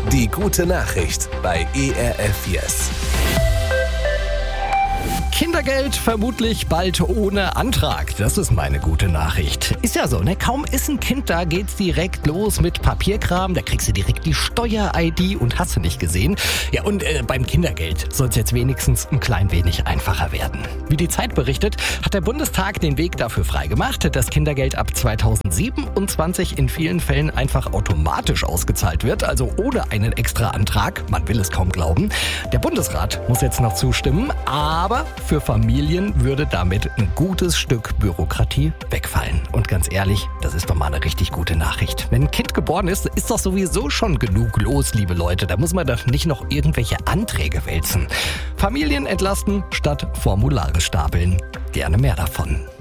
Die gute Nachricht bei ERF Yes. Kindergeld vermutlich bald ohne Antrag. Das ist meine gute Nachricht. Ist ja so, ne? Kaum ist ein Kind da, geht's direkt los mit Papierkram. Da kriegst du direkt die Steuer-ID und hast du nicht gesehen. Ja, und beim Kindergeld soll es jetzt wenigstens ein klein wenig einfacher werden. Wie die Zeit berichtet, hat der Bundestag den Weg dafür freigemacht, dass Kindergeld ab 2027 in vielen Fällen einfach automatisch ausgezahlt wird, also ohne einen extra Antrag. Man will es kaum glauben. Der Bundesrat muss jetzt noch zustimmen, aber für Familien würde damit ein gutes Stück Bürokratie wegfallen. Und ganz ehrlich, das ist doch mal eine richtig gute Nachricht. Wenn ein Kind geboren ist, ist doch sowieso schon genug los, liebe Leute. Da muss man doch nicht noch irgendwelche Anträge wälzen. Familien entlasten statt Formulare stapeln. Gerne mehr davon.